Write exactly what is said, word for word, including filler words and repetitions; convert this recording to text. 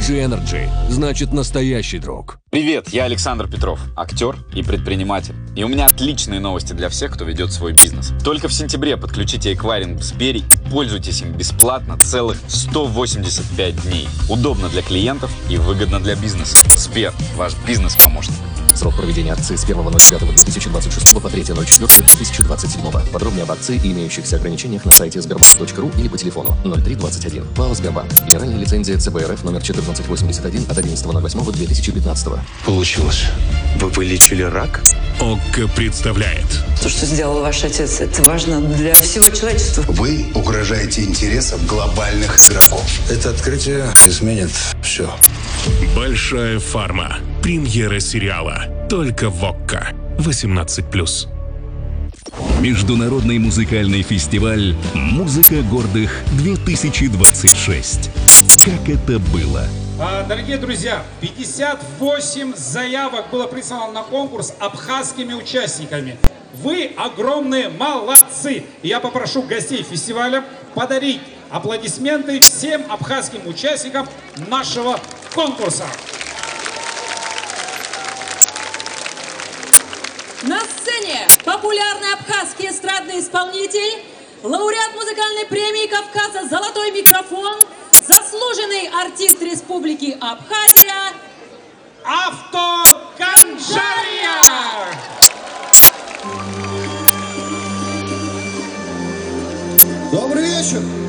джи Energy. Значит, настоящий друг. Привет, я Александр Петров, актер и предприниматель. И у меня отличные новости для всех, кто ведет свой бизнес. Только в сентябре подключите эквайринг в Сбере и пользуйтесь им бесплатно целых сто восемьдесят пять дней. Удобно для клиентов и выгодно для бизнеса. Сбер, ваш бизнес-помощник. Срок проведения акции с первого ноль девятого две тысячи двадцать шестого по третье ноль четвёртого две тысячи двадцать седьмого. Подробнее об акции и имеющихся ограничениях на сайте сбербанк точка ру или по телефону ноль три двадцать один. ПАО «Сбербанк». Генеральная лицензия ЦБ РФ номер четырнадцать восемьдесят один от одиннадцатого ноль восьмого две тысячи пятнадцатого. Получилось. Вы вылечили рак? ОККО представляет. То, что сделал ваш отец, это важно для всего человечества. Вы угрожаете интересам глобальных игроков. Это открытие изменит все. Большая фарма. Премьера сериала. Только в ОККО. восемнадцать плюс. Международный музыкальный фестиваль «Музыка гордых-две тысячи двадцать шесть». Как это было? Дорогие друзья, пятьдесят восемь заявок было прислано на конкурс абхазскими участниками. Вы огромные молодцы! Я попрошу гостей фестиваля подарить аплодисменты всем абхазским участникам нашего конкурса. На сцене популярный абхазский эстрадный исполнитель, лауреат музыкальной премии Кавказа «Золотой микрофон», заслуженный артист Республики Абхазия Авто Ганджария! Добрый вечер!